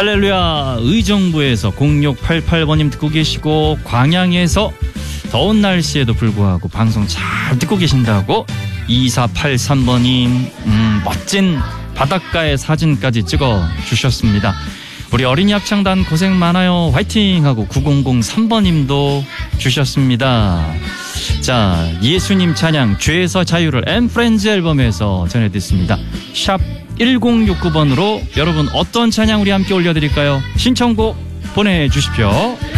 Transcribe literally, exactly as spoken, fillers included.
할렐루야 의정부에서 공육팔팔 번님 듣고 계시고, 광양에서 더운 날씨에도 불구하고 방송 잘 듣고 계신다고 이사팔삼 번님 음, 멋진 바닷가의 사진까지 찍어 주셨습니다. 우리 어린이 합창단 고생 많아요 화이팅 하고 구공공삼 번님도 주셨습니다. 자, 예수님 찬양 죄에서 자유를 엠프렌즈 앨범에서 전해 듣습니다. 샵 일공육구 번으로 여러분 어떤 찬양 우리 함께 올려드릴까요? 신청곡 보내주십시오.